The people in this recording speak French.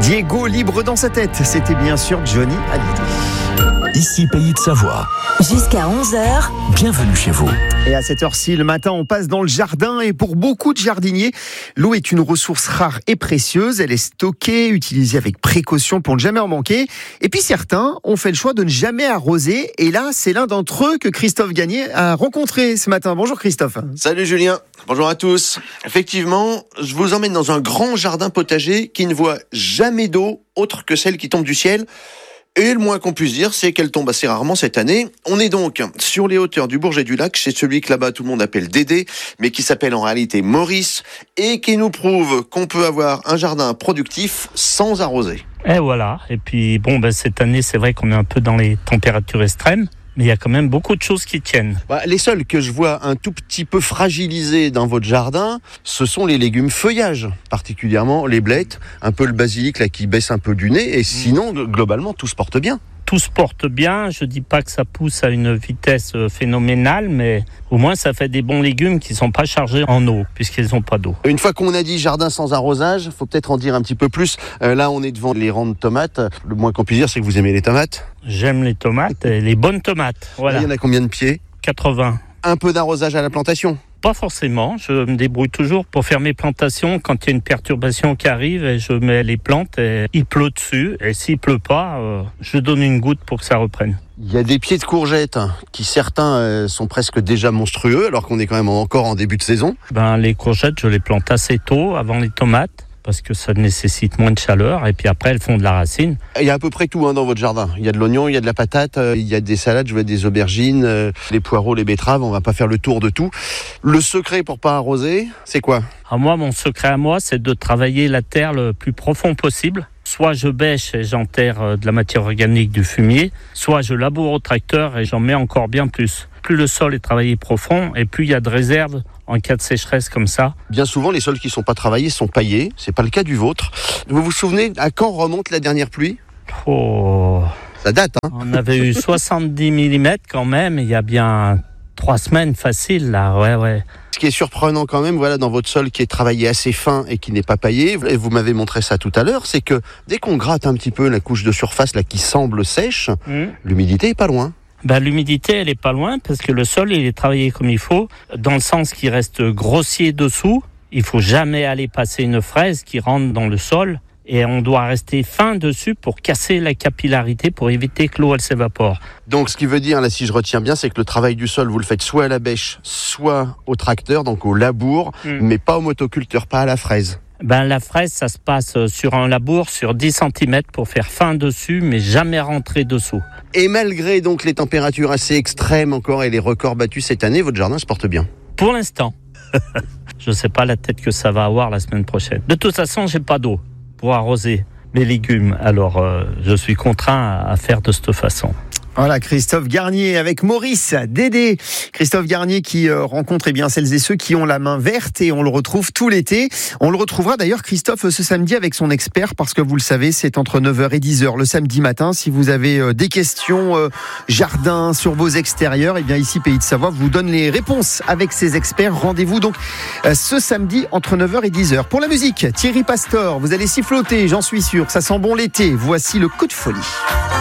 Diego libre dans sa tête, c'était bien sûr Johnny Hallyday. Ici Pays de Savoie. Jusqu'à 11h. Bienvenue chez vous. Et à cette heure-ci, le matin, on passe dans le jardin et pour beaucoup de jardiniers, l'eau est une ressource rare et précieuse. Elle est stockée, utilisée avec précaution pour ne jamais en manquer. Et puis certains ont fait le choix de ne jamais arroser. Et là, c'est l'un d'entre eux que Christophe Gagné a rencontré ce matin. Bonjour Christophe. Salut Julien, bonjour à tous. Effectivement, je vous emmène dans un grand jardin potager qui ne voit jamais d'eau autre que celle qui tombe du ciel. Et le moins qu'on puisse dire, c'est qu'elle tombe assez rarement cette année. On est donc sur les hauteurs du Bourget du Lac, chez celui que là-bas tout le monde appelle Dédé, mais qui s'appelle en réalité Maurice, et qui nous prouve qu'on peut avoir un jardin productif sans arroser. Et voilà, et puis cette année c'est vrai qu'on est un peu dans les températures extrêmes, mais il y a quand même beaucoup de choses qui tiennent. Les seuls que je vois un tout petit peu fragilisés dans votre jardin, ce sont les légumes feuillages, particulièrement les blettes, un peu le basilic là qui baisse un peu du nez, et sinon globalement tout se porte bien. Tout se porte bien, je dis pas que ça pousse à une vitesse phénoménale, mais au moins ça fait des bons légumes qui sont pas chargés en eau, puisqu'ils n'ont pas d'eau. Une fois qu'on a dit jardin sans arrosage, faut peut-être en dire un petit peu plus. Là on est devant les rangs de tomates, le moins qu'on puisse dire c'est que vous aimez les tomates. J'aime les tomates, et les bonnes tomates. Voilà. Là, il y en a combien de pieds ? 80. Un peu d'arrosage à la plantation ? Pas forcément, je me débrouille toujours pour faire mes plantations quand il y a une perturbation qui arrive et je mets les plantes et il pleut dessus et s'il pleut pas, je donne une goutte pour que ça reprenne. Il y a des pieds de courgettes qui certains sont presque déjà monstrueux alors qu'on est quand même encore en début de saison. Les courgettes, je les plante assez tôt avant les tomates parce que ça nécessite moins de chaleur et puis après elles font de la racine. Il y a à peu près tout dans votre jardin. Il y a de l'oignon, il y a de la patate, il y a des salades, je vois des aubergines, les poireaux, les betteraves, on va pas faire le tour de tout. Le secret pour pas arroser, c'est quoi ? Mon secret à moi, c'est de travailler la terre le plus profond possible. Soit je bêche et j'enterre de la matière organique du fumier, soit je laboure au tracteur et j'en mets encore bien plus. Plus le sol est travaillé profond et plus il y a de réserve en cas de sécheresse comme ça. Bien souvent, les sols qui ne sont pas travaillés sont paillés. C'est pas le cas du vôtre. Vous vous souvenez à quand remonte la dernière pluie ? Ça date, hein ? On avait eu 70 mm quand même, il y a bien 3 semaines facile là, ouais. Ce qui est surprenant quand même, dans votre sol qui est travaillé assez fin et qui n'est pas paillé, et vous m'avez montré ça tout à l'heure, c'est que dès qu'on gratte un petit peu la couche de surface là qui semble sèche, l'humidité est pas loin. L'humidité, elle est pas loin parce que le sol, il est travaillé comme il faut, dans le sens qu'il reste grossier dessous. Il faut jamais aller passer une fraise qui rentre dans le sol et on doit rester fin dessus pour casser la capillarité, pour éviter que l'eau, elle s'évapore. Donc, ce qui veut dire, là, si je retiens bien, c'est que le travail du sol, vous le faites soit à la bêche, soit au tracteur, donc au labour, mais pas au motoculteur, pas à la fraise. La fraise, ça se passe sur un labour, sur 10 cm pour faire fin dessus, mais jamais rentrer dessous. Et malgré donc les températures assez extrêmes encore et les records battus cette année, votre jardin se porte bien ? Pour l'instant. Je sais pas la tête que ça va avoir la semaine prochaine. De toute façon, j'ai pas d'eau pour arroser mes légumes. Alors, je suis contraint à faire de cette façon. Voilà, Christophe Garnier avec Maurice, Dédé. Christophe Garnier qui rencontre celles et ceux qui ont la main verte et on le retrouve tout l'été. On le retrouvera d'ailleurs, Christophe, ce samedi avec son expert parce que vous le savez, c'est entre 9h et 10h le samedi matin. Si vous avez des questions jardin sur vos extérieurs, ici Pays de Savoie vous donne les réponses avec ses experts. Rendez-vous donc ce samedi entre 9h et 10h. Pour la musique, Thierry Pastor, vous allez siffloter, j'en suis sûr, ça sent bon l'été. Voici le coup de folie.